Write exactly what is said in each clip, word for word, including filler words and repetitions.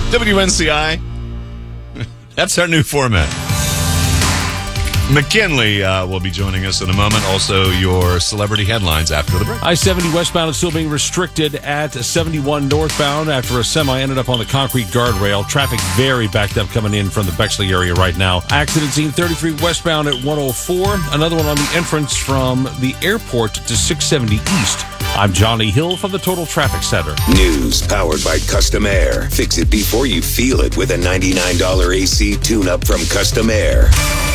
W N C I. That's our new format. McKinley uh, will be joining us in a moment. Also, your celebrity headlines after the break. I seventy westbound is still being restricted at seventy-one northbound after a semi ended up on the concrete guardrail. Traffic very backed up coming in from the Bexley area right now. Accident scene thirty-three westbound at one oh four. Another one on the entrance from the airport to six seventy east. I'm Johnny Hill from the Total Traffic Center. News powered by Custom Air. Fix it before you feel it with a ninety-nine dollars A C tune-up from Custom Air.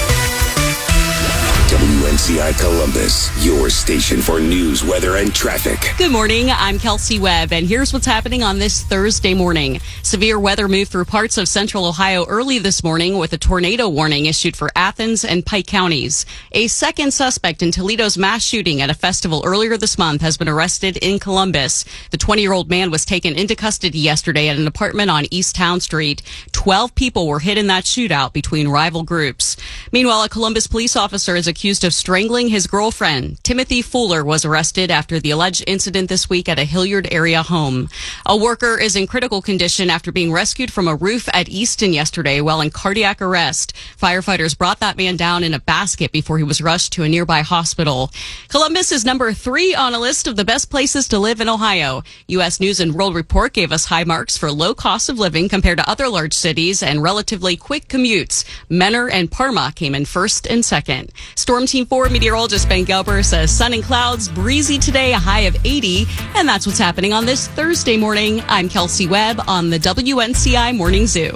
W N C I Columbus, your station for news, weather, and traffic. Good morning. I'm Kelsey Webb, and here's what's happening on this Thursday morning. Severe weather moved through parts of central Ohio early this morning with a tornado warning issued for Athens and Pike counties. A second suspect in Toledo's mass shooting at a festival earlier this month has been arrested in Columbus. The twenty-year-old man was taken into custody yesterday at an apartment on East Town Street. Twelve people were hit in that shootout between rival groups. Meanwhile, a Columbus police officer is accused of strangling his girlfriend. Timothy Fuller was arrested after the alleged incident this week at a Hilliard area home. A worker is in critical condition after being rescued from a roof at Easton yesterday while in cardiac arrest. Firefighters brought that man down in a basket before he was rushed to a nearby hospital. Columbus is number three on a list of the best places to live in Ohio. U S News and World Report gave us high marks for low cost of living compared to other large cities and relatively quick commutes. Menor and Parma came in first and second. Storm Team four meteorologist Ben Gelber says sun and clouds, breezy today, a high of eighty. And that's what's happening on this Thursday morning. I'm Kelsey Webb on the W N C I Morning Zoo.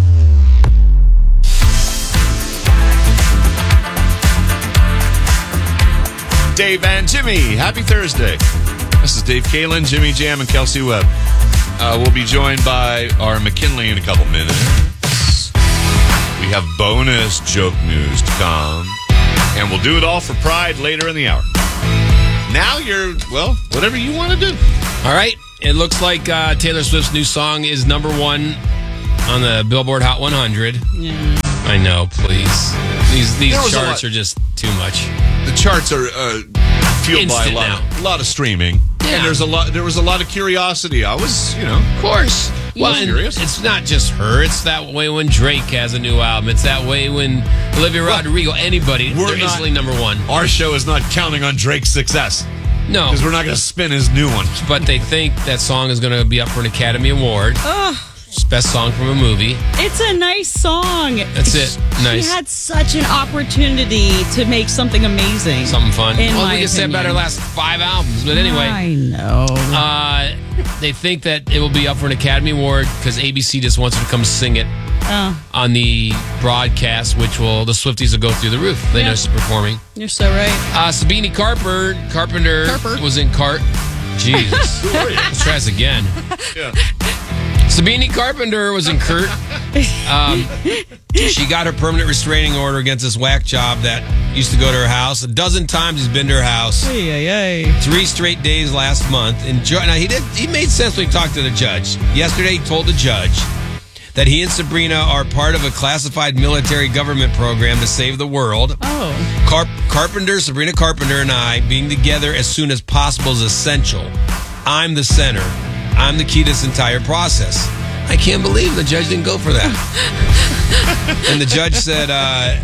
Dave and Jimmy, happy Thursday. This is Dave Kalin, Jimmy Jam, and Kelsey Webb. Uh, we'll be joined by our McKinley in a couple minutes. We have bonus joke news to come. And we'll do it all for Pride later in the hour. Now you're, well, whatever you want to do. All right. It looks like uh, Taylor Swift's new song is number one on the Billboard Hot one hundred. Yeah. I know, please. These these charts are just too much. The charts are uh, fueled by a lot, of, a lot of streaming. Yeah. And there's a lot. There was a lot of curiosity. I was, you know, of course. Well, and curious. It's not just her. It's that way when Drake has a new album. It's that way when Olivia well, Rodrigo, anybody, we're they're not, instantly number one. Our show is not counting on Drake's success. No. Because we're not going to spin his new one. But they think that song is going to be up for an Academy Award. Oh. It's best song from a movie. It's a nice song. That's it. Nice. She had such an opportunity to make something amazing. Something fun. In well, my we can say about her last five albums. But anyway. I know. Uh, they think that it will be up for an Academy Award because A B C just wants her to come sing it oh. on the broadcast, which will, the Swifties will go through the roof. They yeah. know she's performing. You're so right. Uh, Sabini Carper, Carpenter Carper. was in Cart. Jesus. Let's try this again. Yeah. Sabini Carpenter was in Kurt. Um, she got her permanent restraining order against this whack job that used to go to her house. A dozen times he's been to her house. Ay, ay, ay. Three straight days last month. And jo- now he did. He made sense when he talked to the judge. Yesterday, he told the judge that he and Sabrina are part of a classified military government program to save the world. Oh. Car- Carpenter, Sabrina Carpenter, and I being together as soon as possible is essential. I'm the center. I'm the key to this entire process. I can't believe the judge didn't go for that. And the judge said, uh,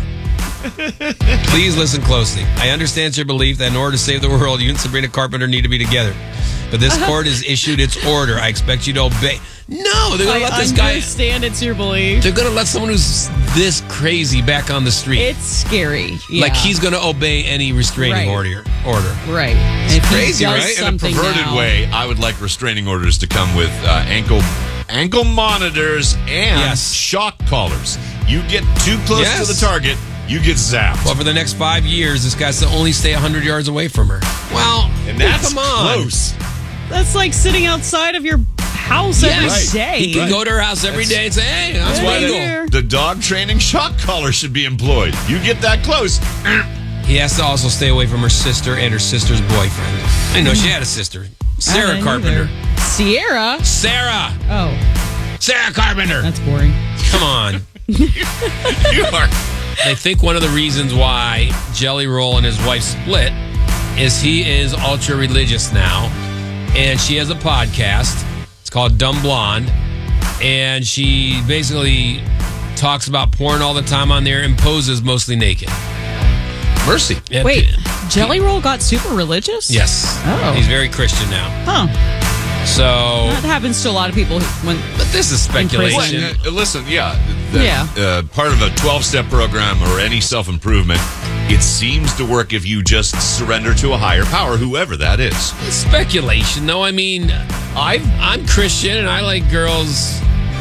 please listen closely. I understand your belief that in order to save the world, you and Sabrina Carpenter need to be together. But this court has issued its order. I expect you to obey. No, they're going to let this guy... I understand it's your belief. They're going to let someone who's this crazy back on the street. It's scary. Yeah. Like he's going to obey any restraining Right. order. order. Right. It's If he crazy, does right? In a something perverted now- way, I would like restraining orders to come with uh, ankle ankle monitors and Yes. shock collars. You get too close Yes. to the target, you get zapped. Well, for the next five years, this guy's to only stay one hundred yards away from her. Well, and that's come on. close. That's like sitting outside of your house every Yes. day. He can go to her house every day and say, hey, that's That's why legal. the, the dog training shock collar should be employed. You get that close. He has to also stay away from her sister and her sister's boyfriend. I know she had a sister. I Sarah didn't Carpenter. either. Sierra? Sarah! Oh, Sarah Carpenter! that's boring. Come on. You are. They think one of the reasons why Jelly Roll and his wife split is he is ultra religious now, and she has a podcast. It's called Dumb Blonde, and she basically talks about porn all the time on there and poses mostly naked. Mercy. Yeah, Wait, P- Jelly Roll got super religious? Yes. Oh. He's very Christian now. Huh. So, That happens to a lot of people who- when. but this is speculation. Well, uh, listen, yeah. The, Yeah. Uh, part of a twelve-step program or any self-improvement, it seems to work if you just surrender to a higher power, whoever that is. It's speculation, though. I mean, I've, I'm Christian and I like girls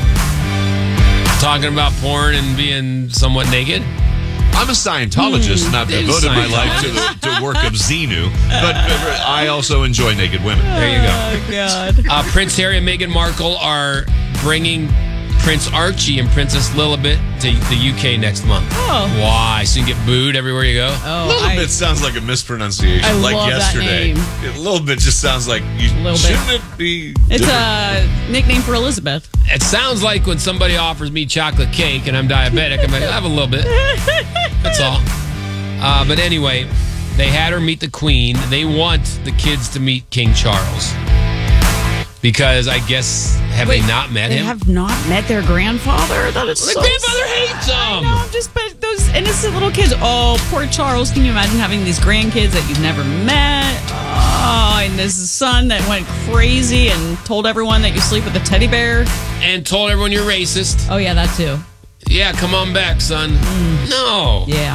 talking about porn and being somewhat naked. I'm a Scientologist, and I've Dave's devoted my Scientologist. life to the to work of Xenu, but uh, I also enjoy naked women. There you go. Oh, God. Uh, Prince Harry and Meghan Markle are bringing Prince Archie and Princess Lilibet to the U K next month. Oh. Why? So you can get booed everywhere you go? Oh, A little I- bit sounds like a mispronunciation, I like love that yesterday. name. A little bit just sounds like you Little bit. shouldn't it be. It's different? a nickname for Elizabeth. It sounds like when somebody offers me chocolate cake and I'm diabetic, I'm like, I have a little bit. That's all. Uh, but anyway, they had her meet the Queen. They want the kids to meet King Charles. Because I guess, have they not met They him? have not met their grandfather? That is The so grandfather sad. hates I him. know, I'm just, but those innocent little kids. Oh, poor Charles. Can you imagine having these grandkids that you've never met? Oh, and this son that went crazy and told everyone that you sleep with a teddy bear. And told everyone you're racist. Oh, yeah, that too. Yeah, come on back, son. No. Yeah.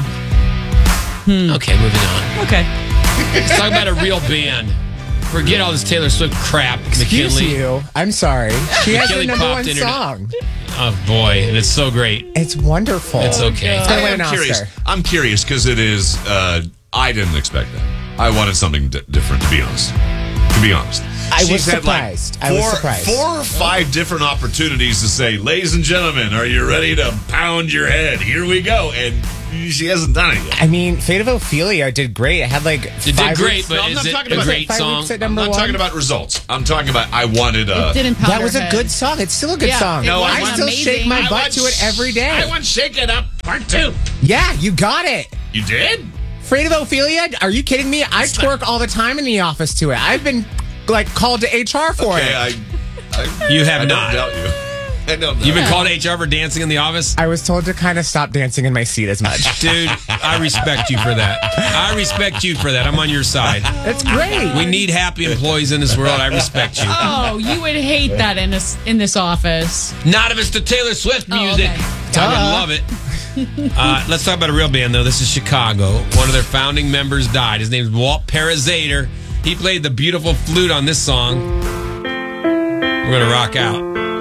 Okay, moving on. Okay. Let's talk about a real band. Forget all this Taylor Swift crap, Excuse McKinley. you. I'm sorry. She has McKinley the number popped one in her- song. Oh boy, and it's so great. It's wonderful. It's okay. It's gonna I win am an curious. Oscar. I'm curious because it is. Uh, I didn't expect that. I wanted something di- different, to be honest. To be honest, I was She's had, like, surprised. I was four- surprised. Four or five different opportunities to say, "Ladies and gentlemen, are you ready to pound your head? Here we go," and she hasn't done it yet. I mean, Fate of Ophelia did great. It had like It did five great, weeks- but No, I'm is not it talking a about great five song? weeks at I'm number not one. talking about results. I'm talking about I wanted a. Didn't pound That was her a head. good song. It's still a good Yeah, song. it No, was I I still amazing. shake my I butt want to it every day. I want Shake It Up Part Two. Yeah, you got it. You did? Fate of Ophelia? Are you kidding me? I twerk all the time in the office to it. I've been like called to H R for Okay, it. I, I. You have I not. Don't doubt you. I don't. You've been doubt called H R for dancing in the office? I was told to kind of stop dancing in my seat as much. Dude, I respect you for that. I respect you for that. I'm on your side. It's great. We need happy employees in this world. I respect you. Oh, you would hate that in this in this office. Not if it's the Taylor Swift Oh, music. okay. I would love it. Uh, let's talk about a real band, though. This is Chicago. One of their founding members died. His name is Walt Parazater. He played the beautiful flute on this song. We're going to rock out.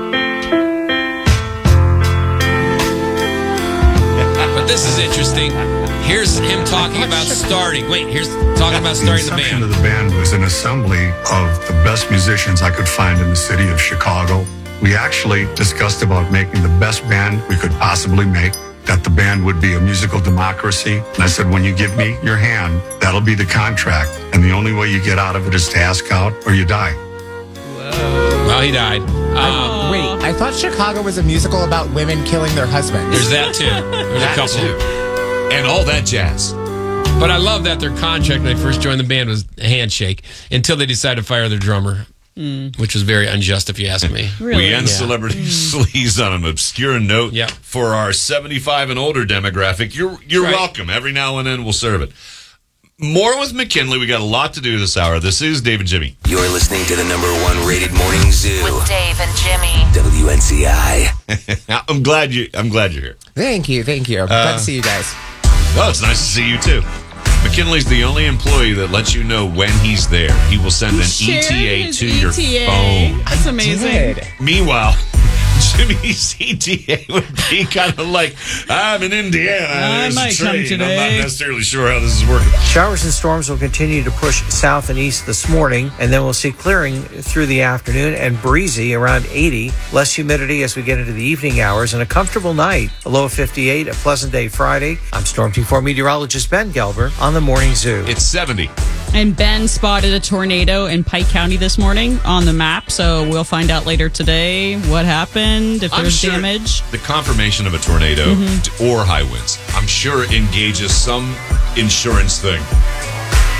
But this is interesting. Here's him talking about starting. Wait, here's talking about starting the inception band. of the band was an assembly of the best musicians I could find in the city of Chicago. We actually discussed about making the best band we could possibly make, that the band would be a musical democracy. And I said, when you give me your hand, that'll be the contract. And the only way you get out of it is to ask out or you die. Well, he died. Um, Wait, I thought Chicago was a musical about women killing their husbands. there's that, too. There's a That couple. too. And all that jazz. But I love that their contract when they first joined the band was a handshake until they decided to fire their drummer, which was very unjust, if you ask me. Really? We end Yeah. celebrity sleaze on an obscure note. Yeah. For our seventy-five and older demographic, you're you're Right. welcome. Every now and then we'll serve it. More with McKinley. We got a lot to do this hour. This is Dave and Jimmy. You're listening to the number one rated morning zoo. With Dave and Jimmy. W N C I. I'm glad you. I'm glad you're here. Thank you, thank you. Glad to see you guys. Oh, it's nice to see you too. McKinley's the only employee that lets you know when he's there. He will send an E T A Shared to his your E T A. phone. That's amazing. Did. Meanwhile, Jimmy's E T A would be kind of like, I'm in Indiana. I There's might a come train. I'm today." not necessarily sure how this is working. Showers and storms will continue to push south and east this morning, and then we'll see clearing through the afternoon and breezy around eighty. Less humidity as we get into the evening hours, and a comfortable night. A low of fifty-eight, a pleasant day Friday. I'm Storm Team four meteorologist Ben Gelber on the Morning Zoo. It's seventy. And Ben spotted a tornado in Pike County this morning on the map, so we'll find out later today what happened, if I'm there's sure damage. the confirmation of a tornado Mm-hmm. t- or high winds, I'm sure engages some insurance thing.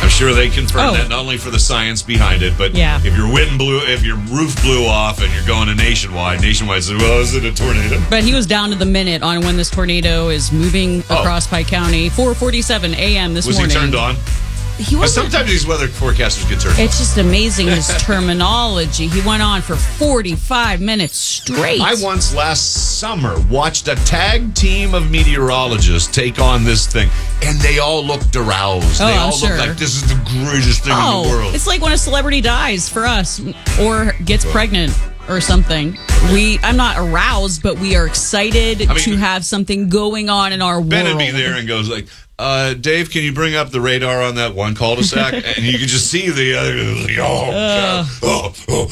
I'm sure they confirmed Oh. that not only for the science behind it, but Yeah. if your wind blew, if your roof blew off and you're going to Nationwide, Nationwide said, well, is it a tornado? But he was down to the minute on when this tornado is moving Oh. across Pike County. four forty-seven a.m. this Was morning. he turned on? He Because wasn't. sometimes these weather forecasters get turned It's just amazing his terminology. He went on for forty-five minutes straight. I once last summer watched a tag team of meteorologists take on this thing, and they all looked aroused. Oh, they I'm all sure. looked like this is the greatest thing in the Oh, world. it's like when a celebrity dies for us or gets pregnant or something. We, I'm not aroused, but we are excited I mean, to have something going on in our Ben world. would be there and goes like, uh, Dave, can you bring up the radar on that one cul-de-sac? And you can just see the other. Oh, God. oh, oh,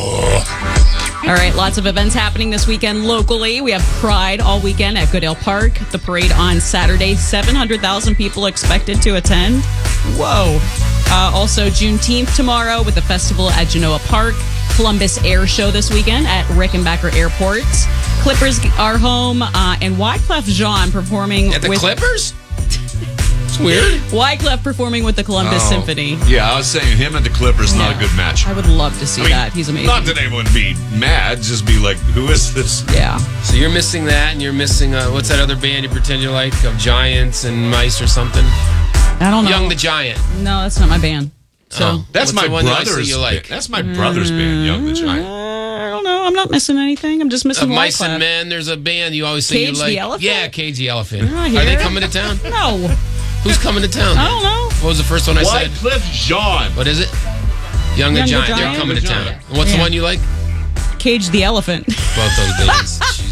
oh. All right, lots of events happening this weekend locally. We have Pride all weekend at Goodale Park. The parade on Saturday, seven hundred thousand people expected to attend. Whoa. Uh, also, Juneteenth tomorrow with the festival at Genoa Park. Columbus Air Show this weekend at Rickenbacker Airport. Clippers are home, uh, and Wyclef Jean performing At the with Clippers? It's weird. Wyclef performing with the Columbus Oh. Symphony. Yeah, I was saying him and the Clippers, not a Yeah. good match. I would love to see I mean, that. He's amazing. Not that anyone would be mad, just be like, who is this? Yeah. So you're missing that, and you're missing, uh, what's that other band you pretend you like, of Giants and Mice or something? I don't know. Young the Giant. No, that's not my band. So Oh. That's What's my the one you always brother's say you like? That's my brother's band, Young the Giant. I don't know. I'm not missing anything. I'm just missing Of Mice Wyclef. and Men, there's a band you always say Cage you the like. Elephant? Yeah, Cage the Elephant. Ah, Are they here. coming to town? No. Who's coming to town? I don't know. What was the first one I said? Wyclef Jean. What is it? Young the Young the Giant. Giant. They're coming to Young the town. Giant. What's the Yeah. one you like? Cage the Elephant. Both those bands. Jeez.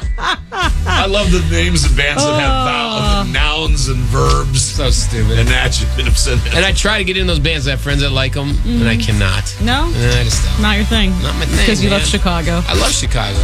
I love the names of bands that have vowels, nouns and verbs So stupid. and adjectives. And, And I try to get in those bands. I have friends that like them, and I cannot. No? And I just don't. Not your thing. Not my thing, Because you man. love Chicago. I love Chicago.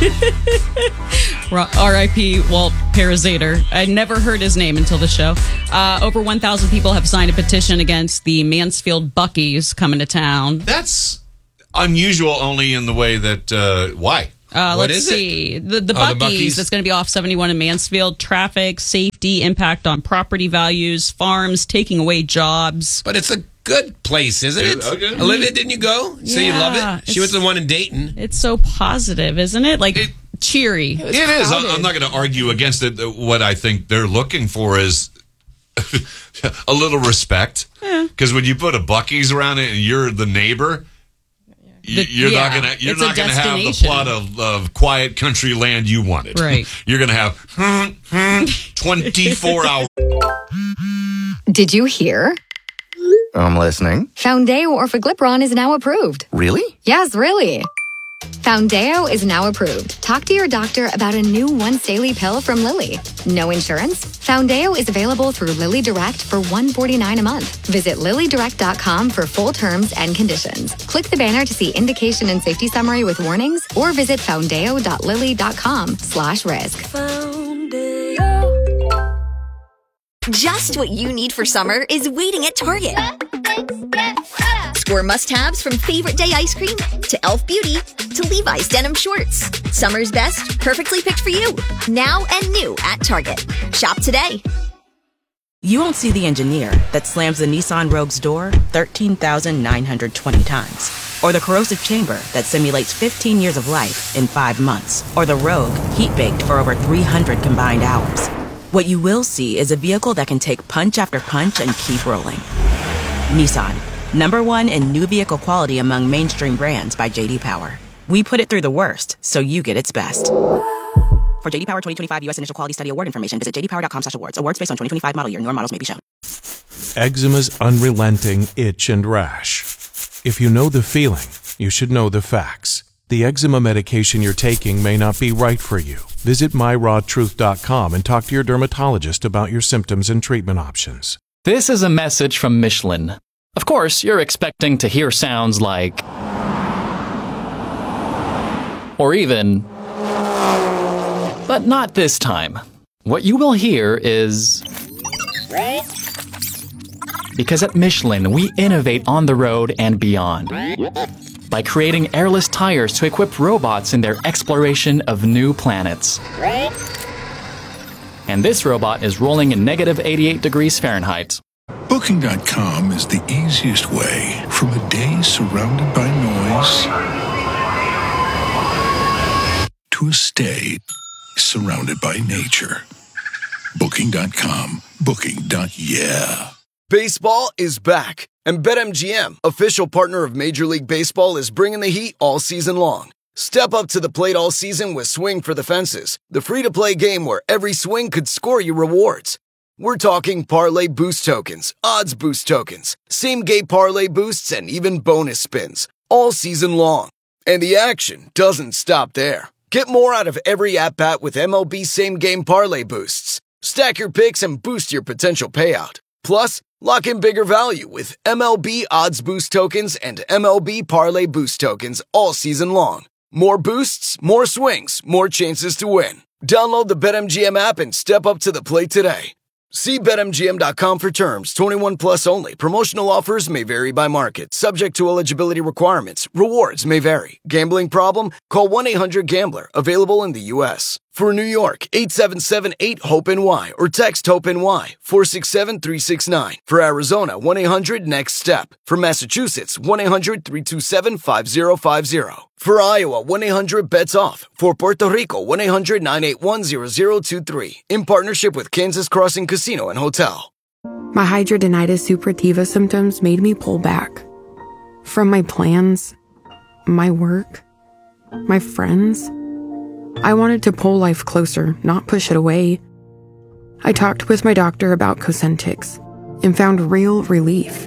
R I P Walt Parazater. I never heard his name until the show. Uh, over one thousand people have signed a petition against the Mansfield Buckies coming to town. that's unusual only in the way that, uh, why? Uh, What let's is it? see. The, the Oh, the Buckies, Buc-ees. that's going to be off seventy-one in Mansfield. Traffic, safety, impact on property values, farms, taking away jobs. But it's a good place, isn't it? Yeah, okay. Olivia, didn't you go? So you love Yeah, it? She was it's- the one in Dayton. It's so positive, isn't it? Like It- cheery. It is. I'm I'm not going to argue against it. What I think they're looking for is a little respect. Because when you put a Buc-ee's around it and you're the neighbor, y- The- you're not yeah, gonna you're it's a not gonna have the destination. plot of, of quiet country land you wanted. Right. You're gonna have twenty-four hours. Did you hear? I'm listening. Foundeo Orforglipron is now approved. Really? Yes, really. Foundeo is now approved. Talk to your doctor about a new once daily pill from Lilly. No insurance? Foundeo is available through Lilly Direct for one hundred forty-nine dollars a month. Visit lilly direct dot com for full terms and conditions. Click the banner to see indication and safety summary with warnings or visit foundeo dot lilly dot com slash risk. Just what you need for summer is waiting at Target. Score must-haves from Favorite Day ice cream to Elf Beauty to Levi's denim shorts. Summer's best, perfectly picked for you. Now and new at Target. Shop today. You won't see the engineer that slams the Nissan Rogue's door thirteen thousand nine hundred twenty times. Or the corrosive chamber that simulates fifteen years of life in five months. Or the Rogue heat-baked for over three hundred combined hours. What you will see is a vehicle that can take punch after punch and keep rolling. Nissan, number one in new vehicle quality among mainstream brands by J D Power. We put it through the worst, so you get its best. For J D Power twenty twenty-five U S Initial Quality Study Award information, visit j d power dot com slash awards. Awards based on twenty twenty-five model year. Newer models may be shown. Eczema's unrelenting itch and rash. If you know the feeling, you should know the facts. The eczema medication you're taking may not be right for you. Visit my raw truth dot com and talk to your dermatologist about your symptoms and treatment options. This is a message from Michelin. Of course, you're expecting to hear sounds like, or even, but not this time. What you will hear is, because at Michelin, we innovate on the road and beyond by creating airless tires to equip robots in their exploration of new planets. And this robot is rolling in negative eighty-eight degrees Fahrenheit. Booking dot com is the easiest way from a day surrounded by noise to a stay surrounded by nature. Booking dot com. Booking. Yeah. Baseball is back, and BetMGM, official partner of Major League Baseball, is bringing the heat all season long. Step up to the plate all season with Swing for the Fences, the free-to-play game where every swing could score you rewards. We're talking parlay boost tokens, odds boost tokens, same-game parlay boosts, and even bonus spins, all season long. And the action doesn't stop there. Get more out of every at-bat with M L B same-game parlay boosts. Stack your picks and boost your potential payout. Plus, lock in bigger value with M L B odds boost tokens and M L B parlay boost tokens all season long. More boosts, more swings, more chances to win. Download the BetMGM app and step up to the plate today. See Bet M G M dot com for terms. twenty-one plus only. Promotional offers may vary by market. Subject to eligibility requirements. Rewards may vary. Gambling problem? Call one eight hundred gambler. Available in the U S For New York, eight seven seven eight hope N Y or text HOPE-NY four six seven three six nine. For Arizona, one eight hundred next step. For Massachusetts, one eight hundred three two seven five zero five zero. For Iowa, one eight hundred bets off. For Puerto Rico, one eight hundred nine eight one zero zero two three. In partnership with Kansas Crossing Casino and Hotel. My hidradenitis suppurativa symptoms made me pull back. From my plans, my work, my friends. I wanted to pull life closer, not push it away. I talked with my doctor about Cosentyx and found real relief.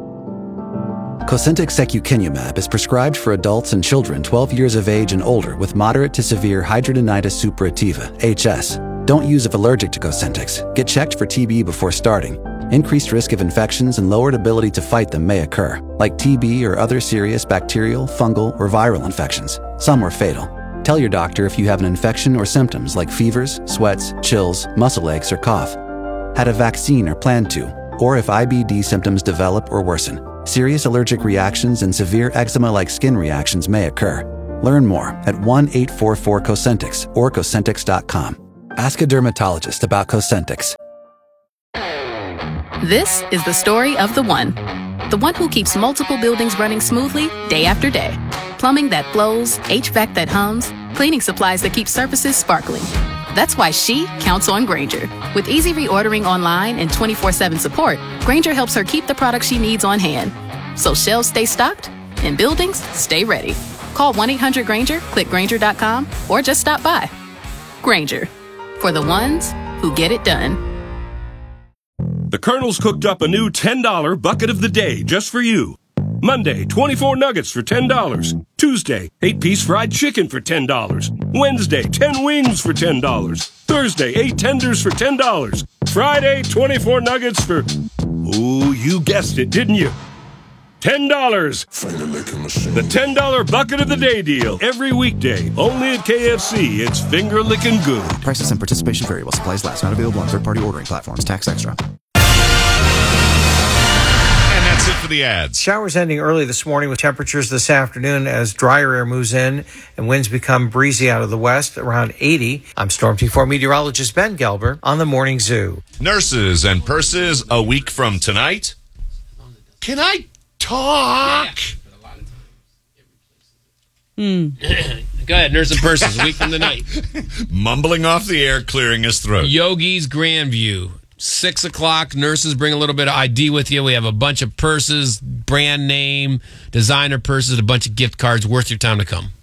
Cosentyx secukinumab is prescribed for adults and children twelve years of age and older with moderate to severe hidradenitis suppurativa, H S. Don't use if allergic to Cosentyx. Get checked for T B before starting. Increased risk of infections and lowered ability to fight them may occur, like T B or other serious bacterial, fungal, or viral infections. Some are fatal. Tell your doctor if you have an infection or symptoms like fevers, sweats, chills, muscle aches, or cough. Had a vaccine or plan to, or if I B D symptoms develop or worsen. Serious allergic reactions and severe eczema-like skin reactions may occur. Learn more at one eight four four Cosentyx or Cosentyx dot com. Ask a dermatologist about Cosentyx. This is the story of the one. The one who keeps multiple buildings running smoothly day after day. Plumbing that flows, H V A C that hums, cleaning supplies that keep surfaces sparkling. That's why she counts on Grainger. With easy reordering online and twenty-four seven support, Grainger helps her keep the products she needs on hand. So shelves stay stocked and buildings stay ready. Call one eight hundred Grainger, click Grainger dot com, or just stop by. Grainger, for the ones who get it done. The Colonel's cooked up a new ten dollar bucket of the day just for you. Monday, twenty-four nuggets for ten dollars. Tuesday, eight piece fried chicken for ten dollars. Wednesday, ten wings for ten dollars. Thursday, eight tenders for ten dollars. Friday, twenty-four nuggets for... Ooh, you guessed it, didn't you? ten dollars. The ten dollar bucket of the day deal. Every weekday, only at K F C. It's finger licking good. Prices and participation vary while supplies last. Not available on third-party ordering platforms. Tax extra. That's it for the ads. Showers ending early this morning with temperatures this afternoon as drier air moves in and winds become breezy out of the west around eighty. I'm Storm T four meteorologist Ben Gelber on the Morning Zoo. Nurses and purses a week from tonight. Can I talk? Hmm. Go ahead, nurse and purses, a week from tonight. Mumbling off the air, clearing his throat. Yogi's Grandview. Six o'clock, nurses bring a little bit of I D with you. We have a bunch of purses, brand name, designer purses, a bunch of gift cards. Worth your time to come.